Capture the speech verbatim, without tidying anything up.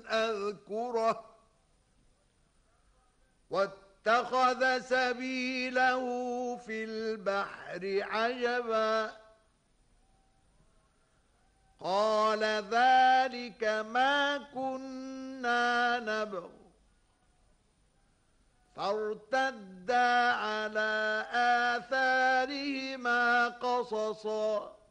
أذكره واتخذ سبيله في البحر عجبا قال ذلك ما كنا نبغ فارتدا على آثارهما قصصا